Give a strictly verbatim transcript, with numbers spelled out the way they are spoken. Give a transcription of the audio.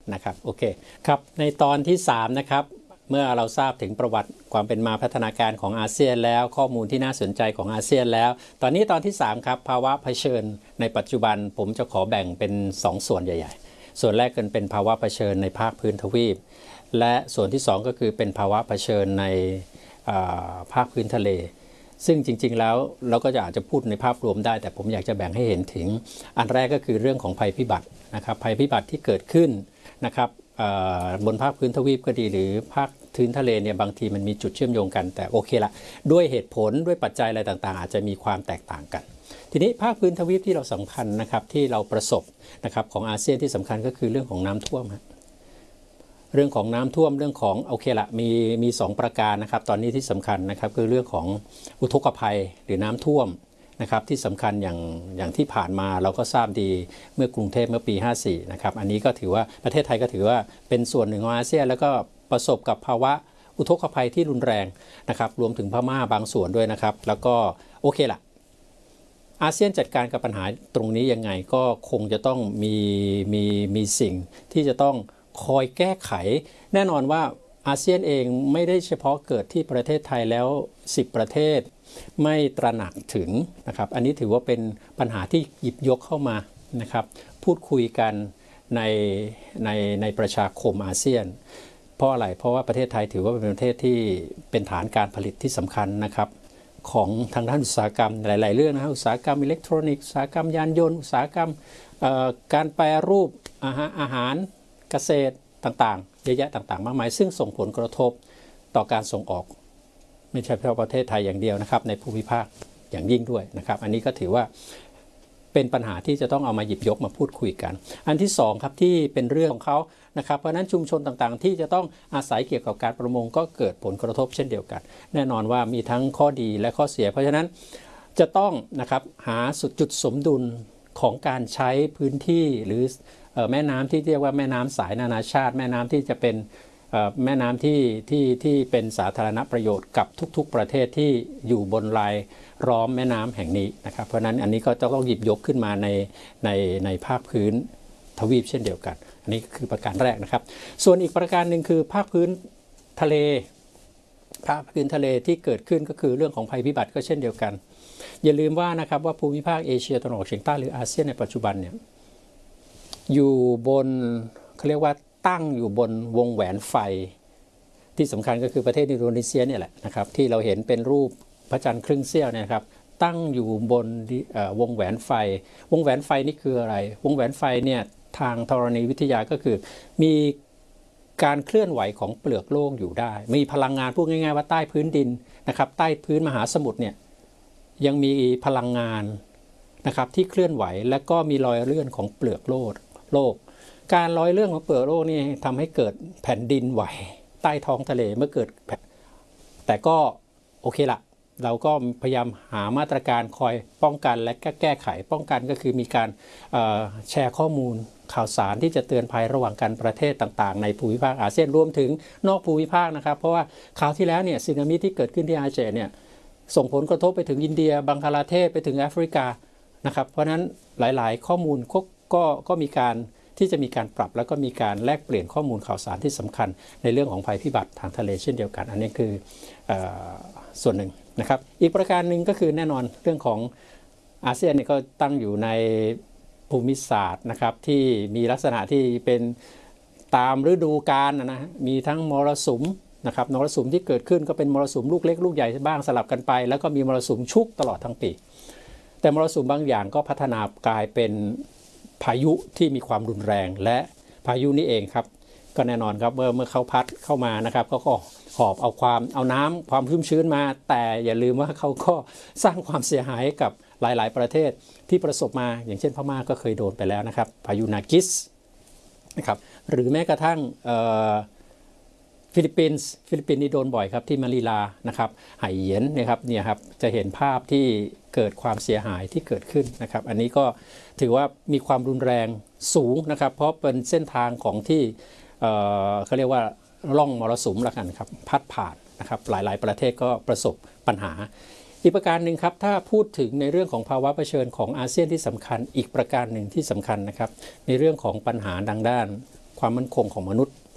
นะครับโอเคครับในตอนที่สามนะครับเมื่อเราทราบถึงประวัติความเป็นมาพัฒนาการของอาเซียนแล้วข้อมูลที่น่าสนใจของอาเซียนแล้วตอนนี้ตอนที่สามครับภาวะเผชิญในปัจจุบันผมจะขอแบ่งเป็นสองส่วนใหญ่ๆส่วนแรกกันเป็นภาวะเผชิญในภาคพื้นทวีปและส่วนที่สองก็คือเป็นภาวะเผชิญในภาคพื้นทะเลซึ่งจริงๆแล้วเราก็จะอาจจะพูดในภาพรวมได้แต่ผมอยากจะแบ่งให้เห็นถึงอันแรกก็คือเรื่องของภัยพิบัตินะครับภัยพิบัติที่เกิดขึ้นนะครับบนภาคพื้นทวีปก็ดีหรือภาคพื้นทะเลเนี่ยบางทีมันมีจุดเชื่อมโยงกันแต่โอเคละด้วยเหตุผลด้วยปัจจัยอะไรต่างๆอาจจะมีความแตกต่างกันทีนี้ภาคพื้นทวีปที่เราสำคัญนะครับที่เราประสบนะครับของอาเซียนที่สำคัญก็คือเรื่องของน้ำท่วมเรื่องของน้ำท่วมเรื่องของโอเคละมีมีสองประการนะครับตอนนี้ที่สำคัญนะครับคือเรื่องของอุทกภัยหรือน้ำท่วมนะครับที่สำคัญอย่างอย่างที่ผ่านมาเราก็ทราบดีเมื่อกรุงเทพเมื่อปีห้าสี่นะครับอันนี้ก็ถือว่าประเทศไทยก็ถือว่าเป็นส่วนหนึ่งของอาเซียนแล้วก็ประสบกับภาวะอุทกภัยที่รุนแรงนะครับรวมถึงพม่าบางส่วนด้วยนะครับแล้วก็โอเคละอาเซียนจัดการกับปัญหาตรงนี้ยังไงก็คงจะต้องมีมีมีสิ่งที่จะต้องคอยแก้ไขแน่นอนว่าอาเซียนเองไม่ได้เฉพาะเกิดที่ประเทศไทยแล้วสิบประเทศไม่ตระหนักถึงนะครับอันนี้ถือว่าเป็นปัญหาที่หยิบยกเข้ามานะครับพูดคุยกันในในในประชาคมอาเซียนเพราะอะไรเพราะว่าประเทศไทยถือว่าเป็นประเทศที่เป็นฐานการผลิตที่สำคัญนะครับของทางด้านอุตสาหกรรมหลายๆเรื่องนะอุตสาหกรรมอิเล็กทรอนิกส์อุตสาหกรรมยานยนต์อุตสาหกรรมการแปรรูปอาหารเกษตรต่างๆเยอะแยะต่างๆมากมายซึ่งส่งผลกระทบต่อการส่งออกไม่ใช่เฉพาะประเทศไทยอย่างเดียวนะครับในภูมิภาคอย่างยิ่งด้วยนะครับอันนี้ก็ถือว่าเป็นปัญหาที่จะต้องเอามาหยิบยกมาพูดคุยกันอันที่สองครับที่เป็นเรื่องของเขานะครับเพราะนั้นชุมชนต่างๆที่จะต้องอาศัยเกี่ยวกับการประมงก็เกิดผลกระทบเช่นเดียวกันแน่นอนว่ามีทั้งข้อดีและข้อเสียเพราะฉะนั้นจะต้องนะครับหาจุดสมดุลของการใช้พื้นที่หรือแม่น้ำที่เรียกว่าแม่น้ำสายนานาชาติแม่น้ำที่จะเป็นแม่น้ำที่ที่ที่เป็นสาธารณประโยชน์กับทุกๆประเทศที่อยู่บนรายล้อมแม่น้ำแห่งนี้นะครับเพราะนั้นอันนี้ก็จะต้องหยิบยกขึ้นมาในในในภาคพื้นทวีปเช่นเดียวกันอันนี้คือประการแรกนะครับส่วนอีกประการหนึ่งคือภาคพื้นทะเลภาคพื้นทะเลที่เกิดขึ้นก็คือเรื่องของภัยพิบัติก็เช่นเดียวกันอย่าลืมว่านะครับว่าภูมิภาคเอเชียตะวันออกเฉียงใต้หรืออาเซียนในปัจจุบันเนี่ยอยู่บนเขาเรียกว่าตั้งอยู่บนวงแหวนไฟที่สำคัญก็คือประเทศอินโดนีเซียเนี่ยแหละนะครับที่เราเห็นเป็นรูปพระจันทร์ครึ่งเสี้ยวเนี่ยครับตั้งอยู่บนวงแหวนไฟวงแหวนไฟนี่คืออะไรวงแหวนไฟเนี่ยทางธรณีวิทยาก็คือมีการเคลื่อนไหวของเปลือกโลกอยู่ได้มีพลังงานพูดง่ายๆว่าใต้พื้นดินนะครับใต้พื้นมหาสมุทรเนี่ยยังมีพลังงานนะครับที่เคลื่อนไหวและก็มีรอยเลื่อนของเปลือกโลกโลกการลอยเลื่อนของเปลือกโลกนี่ทำให้เกิดแผ่นดินไหวใต้ท้องทะเลเมื่อเกิดแต่ก็โอเคละเราก็พยายามหามาตรการคอยป้องกันและแก้ไขป้องกันก็คือมีการแชร์ข้อมูลข่าวสารที่จะเตือนภัยระหว่างกันประเทศต่างๆในภูมิภาคอาเซียนรวมถึงนอกภูมิภาคนะครับเพราะว่าคราวที่แล้วเนี่ยสึนามิที่เกิดขึ้นที่อาเซียนเนี่ยส่งผลกระทบไปถึงอินเดียบังคลาเทศไปถึงแอฟริกานะครับเพราะฉะนั้นหลายๆข้อมูลก็ก็ก็มีการที่จะมีการปรับแล้วก็มีการแลกเปลี่ยนข้อมูลข่าวสารที่สำคัญในเรื่องของภัยพิบัติทางทะเลเช่นเดียวกันอันนี้คือส่วนหนึ่งนะครับอีกประการหนึ่งก็คือแน่นอนเรื่องของอาเซียนเนี่ยก็ตั้งอยู่ในภูมิศาสตร์นะครับที่มีลักษณะที่เป็นตามฤดูกาลนะมีทั้งมรสุมนะครับมรสุมที่เกิดขึ้นก็เป็นมรสุมลูกเล็กลูกใหญ่บ้างสลับกันไปแล้วก็มีมรสุมชุกตลอดทั้งปีแต่มรสุมบางอย่างก็พัฒนากลายเป็นพายุที่มีความรุนแรงและพายุนี้เองครับก็แน่นอนครับเมื่อเมื่อเขาพัดเข้ามานะครับก็หอบเอาความเอาน้ำความชุ่มชื้นมาแต่อย่าลืมว่าเขาก็สร้างความเสียหายกับหลายๆประเทศที่ประสบมาอย่างเช่นพม่าก็เคยโดนไปแล้วนะครับพายุนากิสนะครับหรือแม้กระทั่งฟิลิปปินส์ฟิลิปปินส์นี่โดนบ่อยครับที่มะนิลานะครับไหเหยียนนะครับเนี่ยครับจะเห็นภาพที่เกิดความเสียหายที่เกิดขึ้นนะครับอันนี้ก็ถือว่ามีความรุนแรงสูงนะครับเพราะเป็นเส้นทางของที่เอ่อเขาเรียกว่าร่องมรสุมละกันครับพัดผ่านนะครับหลายๆประเทศก็ประสบปัญหาอีกประการหนึ่งครับถ้าพูดถึงในเรื่องของภาวะเผชิญของอาเซียนที่สำคัญอีกประการหนึ่งที่สำคัญนะครับในเรื่องของปัญหาดังด้านความมั่นคงของมนุษย์